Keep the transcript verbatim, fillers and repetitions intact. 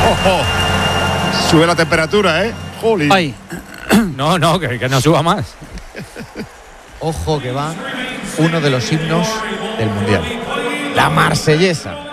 Oh, sube la temperatura, ¿eh? Jolín. Ay. No, no, que, que no suba más. Ojo que va uno de los himnos del Mundial. La Marsellesa.